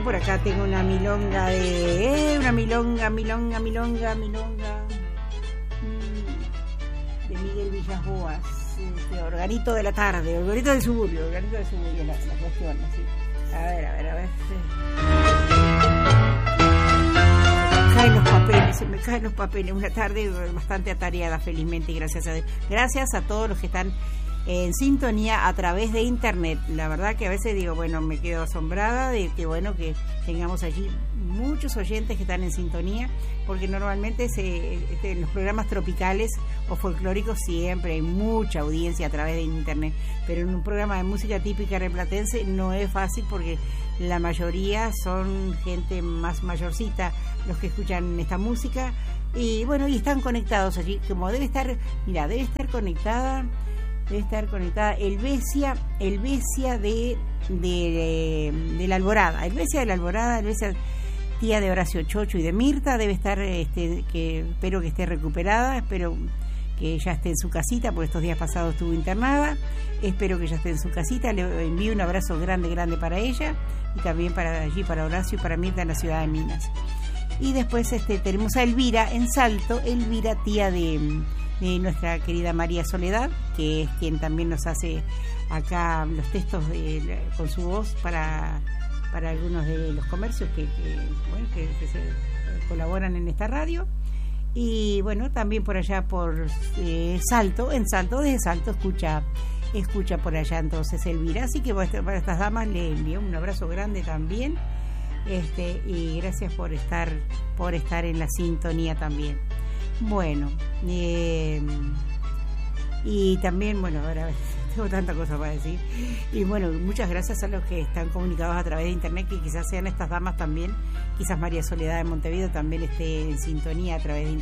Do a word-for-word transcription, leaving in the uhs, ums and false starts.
por acá tengo una milonga de... Eh, una milonga, milonga, milonga, milonga... Mm, de Miguel Villas Boas. Este, organito de la tarde, organito del suburbio, organito del suburbio, la, la cuestión, así. A ver, a ver, a ver. Se me caen los papeles, se me caen los papeles. Una tarde bastante atareada, felizmente, y gracias a Dios. Gracias a todos los que están en sintonía a través de internet. La verdad que a veces digo, bueno, me quedo asombrada de que bueno que tengamos allí muchos oyentes que están en sintonía, porque normalmente se, este, en los programas tropicales o folclóricos siempre hay mucha audiencia a través de internet, pero en un programa de música típica replatense no es fácil, porque la mayoría son gente más mayorcita los que escuchan esta música, y bueno, y están conectados allí, como debe estar, mira, debe estar conectada debe estar conectada Elvesia, Elvesia de, de, de la Alborada, Elvesia de la Alborada, Elvesia tía de Horacio Chocho y de Mirta, debe estar, este, que espero que esté recuperada, espero que ya esté en su casita, porque estos días pasados estuvo internada, espero que ya esté en su casita, le envío un abrazo grande, grande para ella, y también para allí, para Horacio y para Mirta en la ciudad de Minas. Y después este, tenemos a Elvira en Salto, Elvira, tía de... de nuestra querida María Soledad, que es quien también nos hace acá los textos de, con su voz para, para algunos de los comercios que, que, bueno, que, que se colaboran en esta radio. Y bueno, también por allá por eh, Salto, en Salto, desde Salto escucha escucha por allá entonces Elvira. Así que bueno, para estas damas le envío un abrazo grande también, este y gracias por estar por estar en la sintonía también. Bueno, eh, y también, bueno, ahora tengo tanta cosa para decir, y bueno, muchas gracias a los que están comunicados a través de internet, que quizás sean estas damas también, quizás María Soledad de Montevideo también esté en sintonía a través de internet.